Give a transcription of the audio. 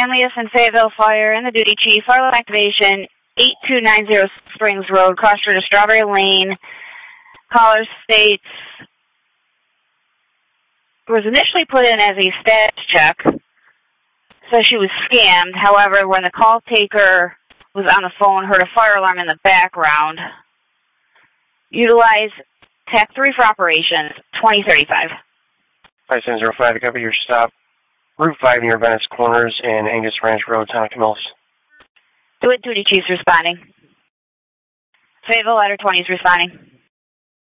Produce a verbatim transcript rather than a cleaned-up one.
Manlius and Fayetteville Fire and the duty chief. Fire activation eight two nine zero Springs Road, cross to Strawberry Lane. Caller states was initially put in as a status check, so she was scammed. However, when the call taker was on the phone, heard a fire alarm in the background. Utilize T A C three for operations, twenty thirty-five. five seven zero five, cover your stop. Route five near Venice Corners and Angus Ranch Road, Town of Camillus. Do it, duty chief's responding. Fayetteville Letter twenty is responding.